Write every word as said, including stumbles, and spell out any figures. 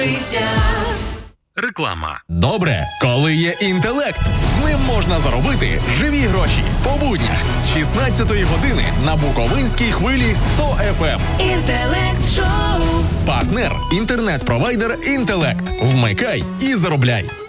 життя. Реклама. Добре, коли є інтелект. З ним можна заробити живі гроші. По буднях з шістнадцятої години на Буковинській хвилі сто еф ем. Інтелект шоу. Партнер – інтернет-провайдер «Інтелект». Вмикай і заробляй.